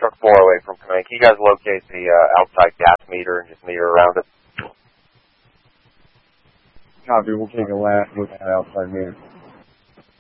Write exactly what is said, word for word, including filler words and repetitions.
Truck four oh eight from command. Can you guys locate the uh, outside gas meter and just meter around it? Copy, we'll take a last look at the outside meter.